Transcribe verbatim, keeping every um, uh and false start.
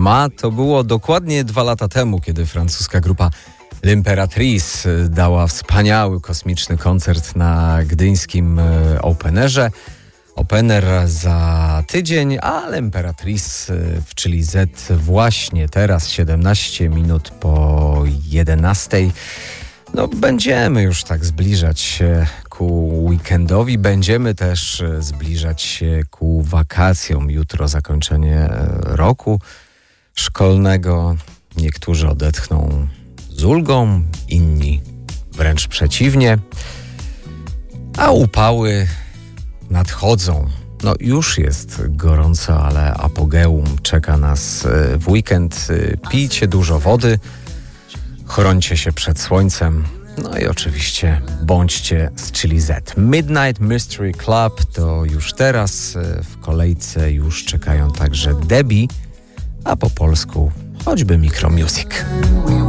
ma. To było dokładnie dwa lata temu, kiedy francuska grupa L'Impératrice dała wspaniały kosmiczny koncert na gdyńskim Openerze. Opener za tydzień, a L'Impératrice w Chili Z właśnie teraz, siedemnaście minut po jedenastej. No, będziemy już tak zbliżać się ku weekendowi, będziemy też zbliżać się ku wakacjom. Jutro zakończenie roku szkolnego. Niektórzy odetchną z ulgą, inni wręcz przeciwnie, a upały nadchodzą. No już jest gorąco, ale apogeum czeka nas w weekend. Pijcie dużo wody, chrońcie się przed słońcem, no i oczywiście bądźcie z Chili Z. Midnight Mystery Club to już teraz. W kolejce już czekają także Debbie, a po polsku choćby Micro Music.